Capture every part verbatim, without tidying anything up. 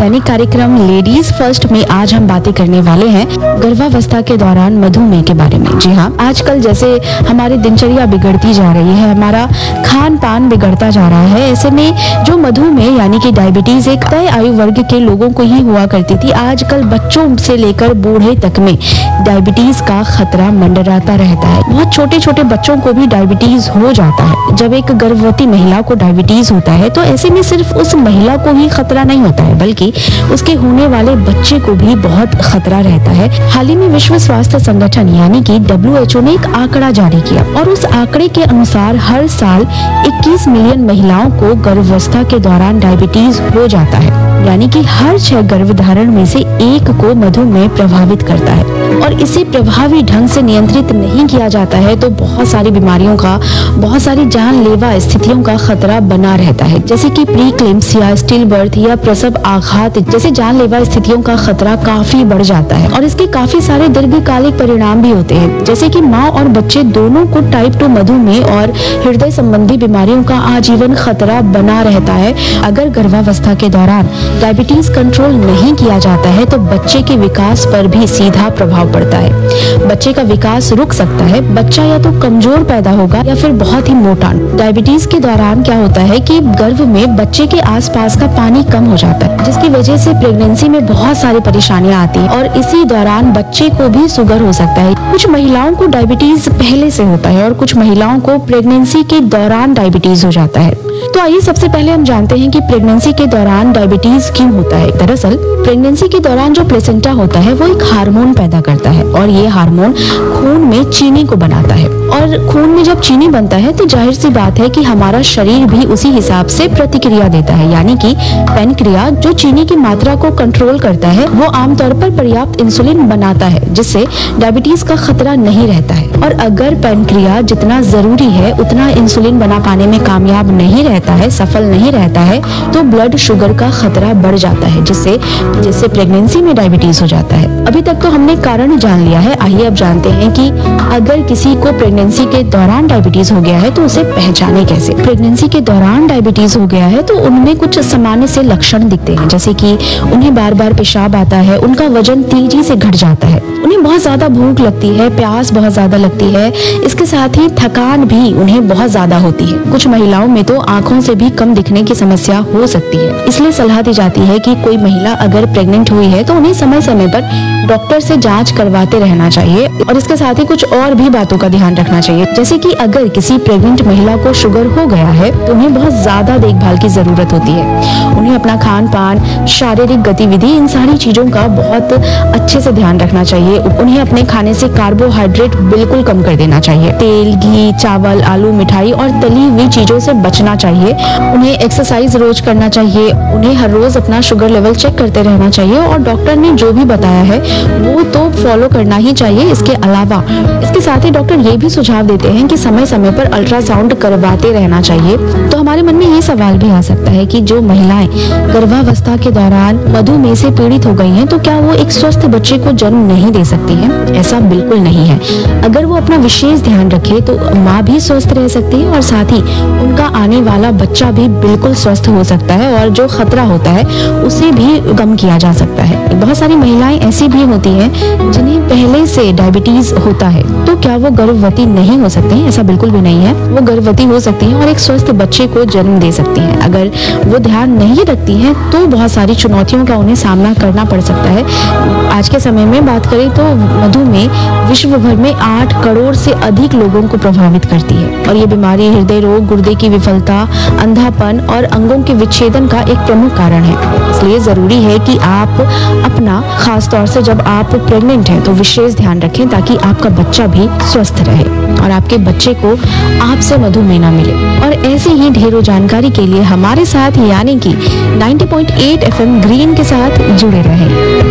दैनिक कार्यक्रम ladies first में आज हम बातें करने वाले हैं गर्भावस्था के दौरान मधुमेह के बारे में। जी हाँ, आजकल जैसे हमारी दिनचर्या बिगड़ती जा रही है, हमारा खान पान बिगड़ता जा रहा है, ऐसे में जो मधुमेह यानी कि डायबिटीज एक तय आयु वर्ग के लोगों को ही हुआ करती थी, आजकल बच्चों से लेकर बूढ़े तक में डायबिटीज का खतरा मंडराता रहता है। बहुत छोटे छोटे बच्चों को भी डायबिटीज हो जाता है। जब एक गर्भवती महिला को डायबिटीज होता है तो ऐसे में सिर्फ उस महिला को ही खतरा नहीं होता है, बल्कि उसके होने वाले बच्चे को भी बहुत खतरा रहता है। हाल ही में विश्व स्वास्थ्य संगठन यानी कि डब्ल्यू एच ओ ने एक आंकड़ा जारी किया और उस आंकड़े के अनुसार हर साल इक्कीस मिलियन महिलाओं को गर्भावस्था के दौरान डायबिटीज हो जाता है, यानी कि हर छह गर्भधारण में से एक को मधुमेह प्रभावित करता है। और इसे प्रभावी ढंग से नियंत्रित नहीं किया जाता है तो बहुत सारी बीमारियों का, बहुत सारी जानलेवा स्थितियों का खतरा बना रहता है, जैसे कि प्री क्लेम्सिया, स्टिल बर्थ या प्रसव आघात जैसे जानलेवा स्थितियों का खतरा काफी बढ़ जाता है। और इसके काफी सारे दीर्घकालिक परिणाम भी होते हैं, जैसे कि माँ और बच्चे दोनों को टाइप टू मधुमेह और हृदय संबंधी बीमारियों का आजीवन खतरा बना रहता है। अगर गर्भावस्था के दौरान डायबिटीज कंट्रोल नहीं किया जाता है तो बच्चे के विकास पर भी सीधा प्रभाव पड़ता है। बच्चे का विकास रुक सकता है, बच्चा या तो कमजोर पैदा होगा या फिर बहुत ही मोटा। डायबिटीज के दौरान क्या होता है कि गर्भ में बच्चे के आसपास का पानी कम हो जाता है, जिसकी वजह से प्रेगनेंसी में बहुत सारी परेशानियां आती हैं और इसी दौरान बच्चे को भी शुगर हो सकता है। कुछ महिलाओं को डायबिटीज पहले से होता है और कुछ महिलाओं को प्रेगनेंसी के दौरान डायबिटीज हो जाता है। तो आइए सबसे पहले हम जानते हैं कि प्रेगनेंसी के दौरान डायबिटीज क्यों होता है। दरअसल प्रेगनेंसी के दौरान जो प्लेसेंटा होता है वो एक हार्मोन पैदा करता है और ये हार्मोन खून में चीनी को बनाता है। और खून में जब चीनी बनता है तो जाहिर सी बात है कि हमारा शरीर भी उसी हिसाब से प्रतिक्रिया देता है, यानी कि पैनक्रिया जो चीनी की मात्रा को कंट्रोल करता है वो आमतौर पर पर्याप्त इंसुलिन बनाता है, जिससे डायबिटीज का खतरा नहीं रहता है। और अगर पैनक्रिया जितना जरूरी है उतना इंसुलिन बना पाने में कामयाब नहीं रहता है, सफल नहीं रहता है, तो ब्लड शुगर का खतरा बढ़ जाता है, जिससे जिससे प्रेगनेंसी में डायबिटीज हो जाता है। अभी तक तो हमने कारण जान लिया है, आइए अब जानते हैं कि अगर किसी को प्रेगनेंसी के दौरान डायबिटीज हो गया है तो उसे पहचाने कैसे। प्रेगनेंसी के दौरान डायबिटीज हो गया है तो उनमें कुछ सामान्य से लक्षण दिखते हैं, जैसे कि उन्हें बार बार पेशाब आता है, उनका वजन तेजी से घट जाता है, उन्हें बहुत ज्यादा भूख लगती है, प्यास बहुत ज्यादा लगती है, इसके साथ ही थकान भी उन्हें बहुत ज्यादा होती है। कुछ महिलाओं में तो आंखों से भी कम दिखने की समस्या हो सकती है। इसलिए सलाह दी जाती है कि कोई महिला अगर प्रेग्नेंट हुई है तो उन्हें समय समय पर डॉक्टर से जांच करवाते रहना चाहिए और इसके साथ ही कुछ और भी बातों का ध्यान रखना चाहिए, जैसे कि अगर किसी प्रेग्नेंट महिला को शुगर हो गया है तो उन्हें बहुत ज्यादा देखभाल की जरूरत होती है। उन्हें अपना खान पान, शारीरिक गतिविधि, इन सारी चीजों का बहुत अच्छे से ध्यान रखना चाहिए। उन्हें अपने खाने से कार्बोहाइड्रेट बिल्कुल कम कर देना चाहिए। तेल, घी, चावल, आलू, मिठाई और तली हुई चीजों से बचना चाहिए। उन्हें एक्सरसाइज रोज करना चाहिए। उन्हें हर रोज अपना शुगर लेवल चेक करते रहना चाहिए और डॉक्टर ने जो भी बताया है वो तो फॉलो करना ही चाहिए। इसके अलावा इसके साथ ही डॉक्टर ये भी सुझाव देते हैं कि समय समय पर अल्ट्रासाउंड करवाते रहना चाहिए। तो हमारे मन में ये सवाल भी आ सकता है कि जो महिलाएं गर्भावस्था के दौरान मधुमेह से पीड़ित हो गई हैं तो क्या वो एक स्वस्थ बच्चे को जन्म नहीं दे सकती हैं? ऐसा बिल्कुल नहीं है। अगर वो अपना विशेष ध्यान रखे तो माँ भी स्वस्थ रह सकती है और साथ ही उनका आने वाला बच्चा भी बिल्कुल स्वस्थ हो सकता है और जो खतरा होता है उसे भी कम किया जा सकता है। बहुत सारी महिलाएं ऐसी भी होती हैं जिन्हें पहले से डायबिटीज होता है, तो क्या वो गर्भवती नहीं हो सकती हैं? ऐसा बिल्कुल भी नहीं है। वो गर्भवती हो सकती हैं और एक स्वस्थ बच्चे को जन्म दे सकती हैं। अगर वो ध्यान नहीं रखती हैं तो बहुत सारी चुनौतियों का उन्हें सामना करना पड़ सकता है। आज के समय में बात करें तो मधुमेह विश्व भर में आठ करोड़ से अधिक लोगों को प्रभावित करती है और ये बीमारी हृदय रोग, गुर्दे की विफलता, अंधापन और अंगों के विच्छेदन का एक प्रमुख कारण है। इसलिए जरूरी है कि आप अपना, खास तौर से जब आप प्रेग्नेंट हैं, तो विशेष ध्यान रखें ताकि आपका बच्चा भी स्वस्थ रहे और आपके बच्चे को आपसे मधुमेह ना मिले। और ऐसे ही ढेरों जानकारी के लिए हमारे साथ यानी कि नब्बे पॉइंट आठ एफएम ग्रीन के साथ जुड़े रहें।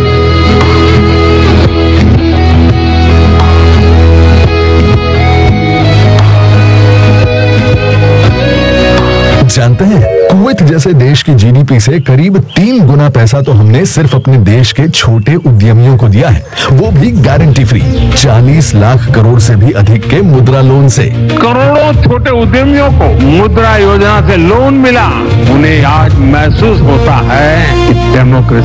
जानते हैं, कुवैत जैसे देश की जीडीपी से करीब तीन गुना पैसा तो हमने सिर्फ अपने देश के छोटे उद्यमियों को दिया है, वो भी गारंटी फ्री। चालीस लाख करोड़ से भी अधिक के मुद्रा लोन से करोड़ों छोटे उद्यमियों को मुद्रा योजना से लोन मिला। उन्हें आज महसूस होता है कि डेमोक्रेसी